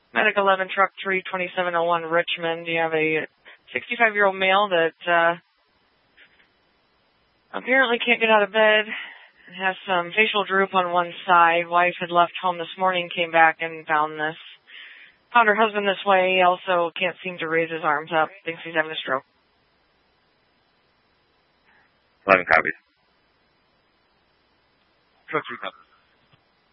Medic 11, Truck 3, 2701 Richmond. You have a 65-year-old male that apparently can't get out of bed and has some facial droop on one side. Wife had left home this morning, came back and found this. Found her husband this way. He also can't seem to raise his arms up. Thinks he's having a stroke. 11 copies. Truck 3 copies.